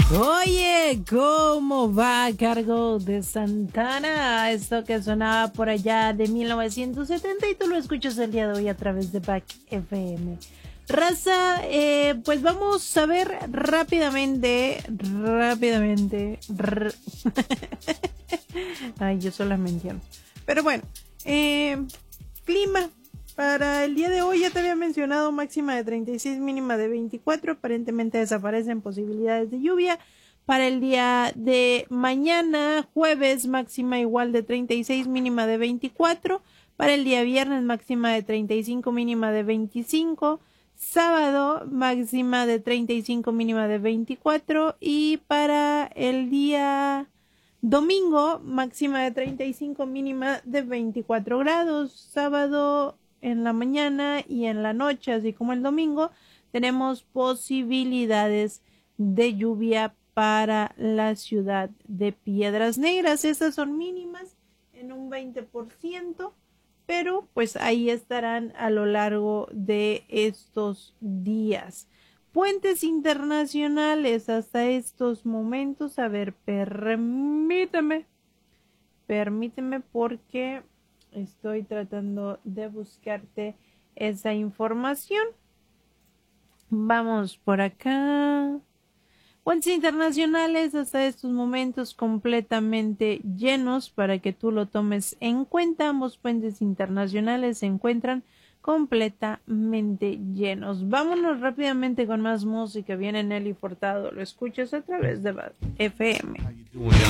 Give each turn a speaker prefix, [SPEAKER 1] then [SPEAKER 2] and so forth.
[SPEAKER 1] Oye, ¿cómo va? Cargo de Santana. Esto que sonaba por allá de 1970 y tú lo escuchas el día de hoy a través de Back FM. Raza, pues vamos a ver rápidamente. Ay, yo solamente entiendo. Pero bueno, clima. Para el día de hoy ya te había mencionado máxima de 36, mínima de 24. Aparentemente desaparecen posibilidades de lluvia. Para el día de mañana, jueves, máxima igual de 36, mínima de 24. Para el día viernes, máxima de 35, mínima de 25. Sábado, máxima de 35, mínima de 24. Y para el día domingo, máxima de 35, mínima de 24 grados. Sábado en la mañana y en la noche, así como el domingo, tenemos posibilidades de lluvia para la ciudad de Piedras Negras. Estas son mínimas en un 20%, pero pues ahí estarán a lo largo de estos días. Puentes internacionales hasta estos momentos. A ver, permíteme porque estoy tratando de buscarte esa información. Vamos por acá. Puentes internacionales hasta estos momentos completamente llenos para que tú lo tomes en cuenta. Ambos puentes internacionales se encuentran completamente llenos. Vámonos rápidamente con más música. Viene Nelly Furtado. Lo escuchas a través de FM.